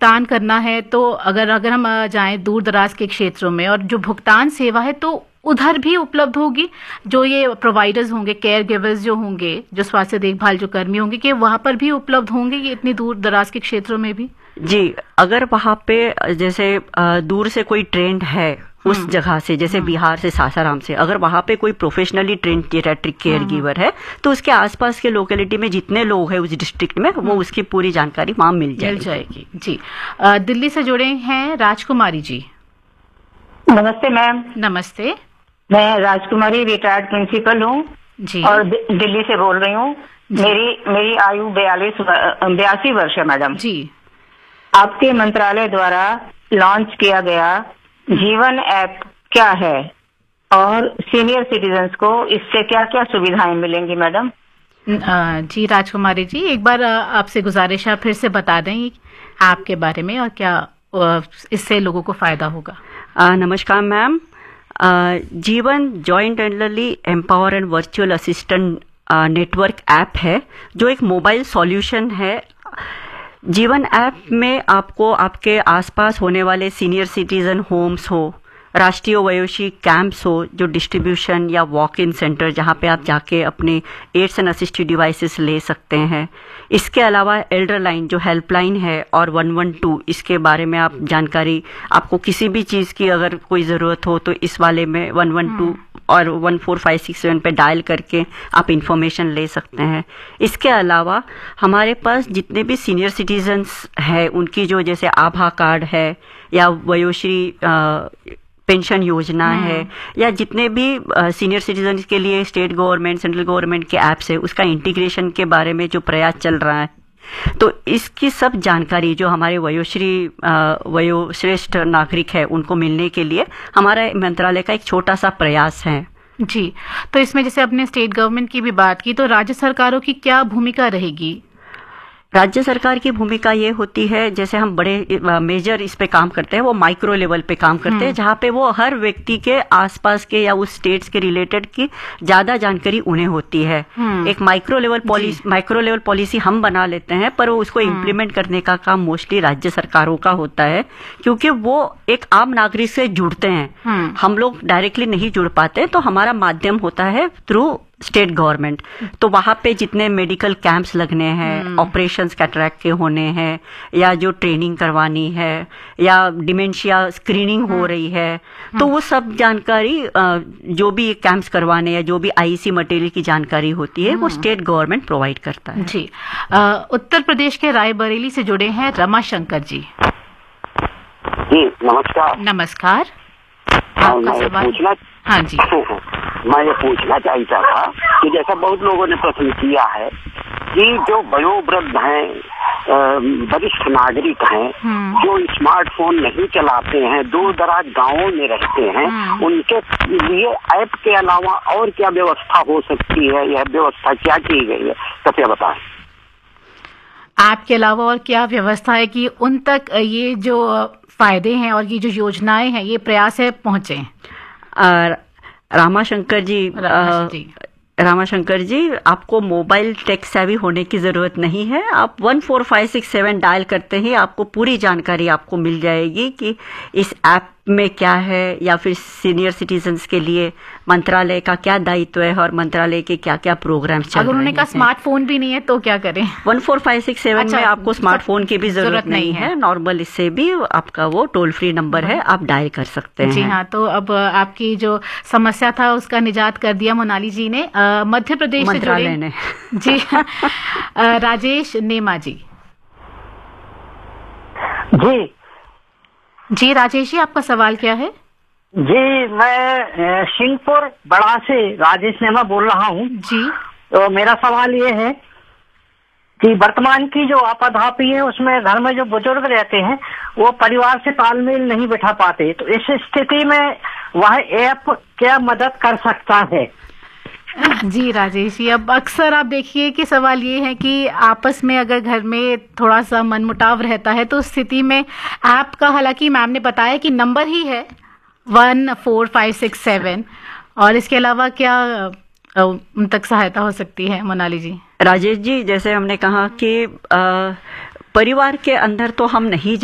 भुगतान करना है तो अगर हम जाएं दूर दराज के क्षेत्रों में, और जो भुगतान सेवा है तो उधर भी उपलब्ध होगी, जो ये प्रोवाइडर्स होंगे, केयर गिवर्स जो होंगे, जो स्वास्थ्य देखभाल जो कर्मी होंगे, कि वहां पर भी उपलब्ध होंगे ये इतनी दूर दराज के क्षेत्रों में भी? जी, अगर वहां पे जैसे दूर से कोई ट्रेंड है उस जगह से, जैसे बिहार से, सासाराम से, अगर वहां पे कोई professionally trained geriatric care giver है तो उसके आसपास के लोकेलिटी में जितने लोग हैं उस डिस्ट्रिक्ट में, वो उसकी पूरी जानकारी वहां मिल जाएगी। जी। दिल्ली से जुड़े हैं राजकुमारी जी। नमस्ते मैम। नमस्ते। मैं राजकुमारी रिटायर्ड प्रिंसिपल हूँ जी, और दिल्ली से बोल रही हूँ। मेरी आयु 82 वर्ष है मैडम जी। आपके मंत्रालय द्वारा लॉन्च किया गया जीवन ऐप क्या है और सीनियर सिटीजन्स को इससे क्या क्या सुविधाएं मिलेंगी मैडम? जी राजकुमारी जी, एक बार आपसे गुजारिश है फिर से बता दें ऐप के बारे में और क्या इससे लोगों को फायदा होगा। नमस्कार मैम। जीवन joint एंडरली empower and virtual assistant network app है, जो एक मोबाइल सॉल्यूशन है। जीवन ऐप में आपको आपके आसपास होने वाले सीनियर सिटीजन होम्स हो, राष्ट्रीय वयोश्री कैंप्स हो, जो डिस्ट्रीब्यूशन या वॉक इन सेंटर जहां पे आप जाके अपने एड्स एंड असिस्टिव डिवाइसेस ले सकते हैं। इसके अलावा एल्डर लाइन जो हेल्पलाइन है और 112, इसके बारे में आप जानकारी, आपको किसी भी चीज़ की अगर कोई ज़रूरत हो तो इस वाले में 112 और 14567 पे डायल करके आप इंफॉर्मेशन ले सकते हैं। इसके अलावा हमारे पास जितने भी सीनियर सिटीजन्स हैं उनकी जो जैसे आभा कार्ड है या वयोश्री पेंशन योजना है, या जितने भी सीनियर सिटीजन के लिए स्टेट गवर्नमेंट सेंट्रल गवर्नमेंट के ऐप्स है, उसका इंटीग्रेशन के बारे में जो प्रयास चल रहा है, तो इसकी सब जानकारी जो हमारे वयोश्रेष्ठ नागरिक है उनको मिलने के लिए हमारा मंत्रालय का एक छोटा सा प्रयास है। जी, तो इसमें जैसे अपने स्टेट गवर्नमेंट की भी बात की, तो राज्य सरकारों की क्या भूमिका रहेगी? राज्य सरकार की भूमिका ये होती है, जैसे हम बड़े मेजर इस पे काम करते हैं, वो माइक्रो लेवल पे काम करते हैं, जहाँ पे वो हर व्यक्ति के आसपास के या उस स्टेट्स के रिलेटेड की ज्यादा जानकारी उन्हें होती है। एक माइक्रो लेवल पॉलिसी हम बना लेते हैं, पर वो उसको इम्प्लीमेंट करने का काम मोस्टली राज्य सरकारों का होता है, क्योंकि वो एक आम नागरिक से जुड़ते हैं। हम लोग डायरेक्टली नहीं जुड़ पाते, तो हमारा माध्यम होता है थ्रू स्टेट गवर्नमेंट। तो वहां पे जितने मेडिकल कैंप्स लगने हैं, ऑपरेशंस कैटरैक्ट के होने हैं, या जो ट्रेनिंग करवानी है, या डिमेंशिया स्क्रीनिंग हो रही है, तो वो सब जानकारी जो भी कैंप्स करवाने या जो भी आईसी मटेरियल की जानकारी होती है वो स्टेट गवर्नमेंट प्रोवाइड करता है। जी। उत्तर प्रदेश के रायबरेली से जुड़े हैं रमाशंकर जी। जी नमस्कार। नमस्कार। आपका सवाल? हाँ जी। मैं ये पूछना चाहता था कि जैसा बहुत लोगों ने प्रश्न किया है कि जो वयोवृद्ध हैं, वरिष्ठ नागरिक हैं, जो स्मार्टफोन नहीं चलाते हैं, दूर दराज गांवों में रहते हैं, उनके लिए ऐप के अलावा और क्या व्यवस्था हो सकती है? यह व्यवस्था क्या की गई है, कृपया बताएं। ऐप के अलावा और क्या व्यवस्था है कि उन तक ये जो फायदे हैं और ये जो योजनाएं हैं, ये प्रयास है पहुंचे? रामाशंकर जी, आपको मोबाइल टेक सेवी होने की जरूरत नहीं है। आप 14567 डायल करते ही आपको पूरी जानकारी आपको मिल जाएगी कि इस ऐप में क्या है, या फिर सीनियर सिटीजन्स के लिए मंत्रालय का क्या दायित्व है और मंत्रालय के क्या क्या प्रोग्राम्स चल रहे हैं। अगर उन्होंने कहा स्मार्टफोन भी नहीं है तो क्या करें? 14567 में आपको स्मार्टफोन की भी जरूरत नहीं है, नॉर्मल इससे भी आपका वो टोल फ्री नंबर है, आप डायल कर सकते हैं। जी हाँ, तो अब आपकी जो समस्या था उसका निजात कर दिया मोनाली जी ने। मध्य प्रदेश मंत्रालय ने। जी। राजेश नेमा जी। जी राजेश जी, आपका सवाल क्या है? जी, मैं सिंहपुर बड़ा से राजेश नेमा बोल रहा हूँ जी। तो मेरा सवाल ये है कि वर्तमान की जो आपाधापी है उसमें घर में जो बुजुर्ग रहते हैं वो परिवार से तालमेल नहीं बिठा पाते, तो इस स्थिति में वह ऐप क्या मदद कर सकता है? जी राजेश जी, अब अक्सर आप देखिए कि सवाल ये है कि आपस में अगर घर में थोड़ा सा मनमुटाव रहता है तो उस स्थिति में ऐप का, हालांकि मैम ने बताया कि नंबर ही है 14567, और इसके अलावा क्या उन तक सहायता हो सकती है मोनाली जी? राजेश जी, जैसे हमने कहा कि परिवार के अंदर तो हम नहीं